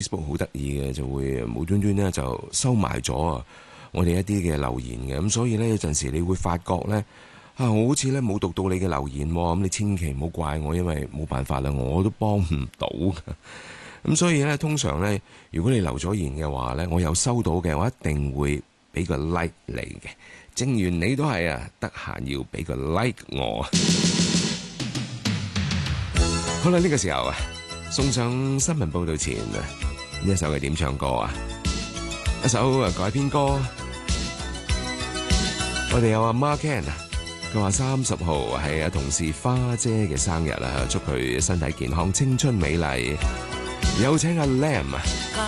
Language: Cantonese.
Facebook 好得意嘅，就會無端端咧就收埋咗我哋一啲嘅留言嘅，咁所以咧有陣時你會發覺咧我好似咧冇讀到你嘅留言，咁你千祈唔好怪我，因為冇辦法啦，我都幫唔到㗎。咁所以咧，通常咧，如果你留咗言嘅話咧，我有收到嘅，我一定會俾個 like 你嘅。正如你都係啊，得閒要俾個 like 我。好啦，呢個時候啊，送上新聞報道前呢一首嘅點唱歌啊，一首改編歌。我哋有阿 Mark Ken 啊，佢話30號係同事花姐嘅生日啊，祝佢身體健康、青春美麗。有請阿 Lam 啊！